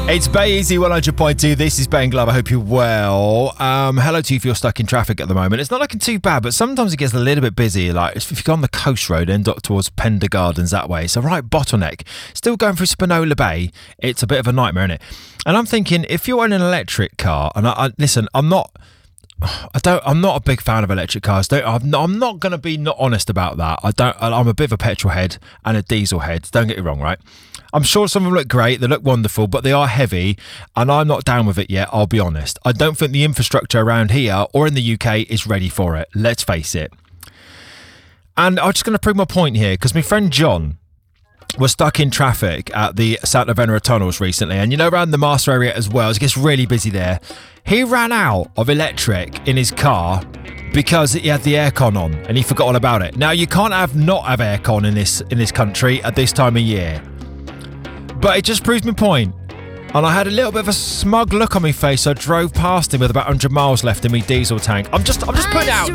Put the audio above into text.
It's Bay Easy 100.2. This is Ben Glover. I hope you're well. Hello to you if you're stuck in traffic at the moment. It's not looking too bad, but sometimes it gets a little bit busy. Like if you go on the coast road and towards Pender Gardens that way, it's a right bottleneck. Still going through Spinola Bay, it's a bit of a nightmare, isn't it? And I'm thinking, if you're in an electric car, and listen, I'm not a big fan of electric cars. I'm not going to be not honest about that. I'm a bit of a petrol head and a diesel head. Don't get me wrong, right? I'm sure some of them look great, they look wonderful, but they are heavy, and I'm not down with it yet, I'll be honest. I don't think the infrastructure around here or in the UK is ready for it, let's face it. And I'm just going to prove my point here, because my friend John was stuck in traffic at the Santa Venera tunnels recently, and around the Master area as well, it gets really busy there. He ran out of electric in his car because he had the aircon on, and he forgot all about it. Now, you can't not have aircon in this country at this time of year. But it just proves my point. And I had a little bit of a smug look on my face, so I drove past him with about 100 miles left in my diesel tank. I'm just putting it out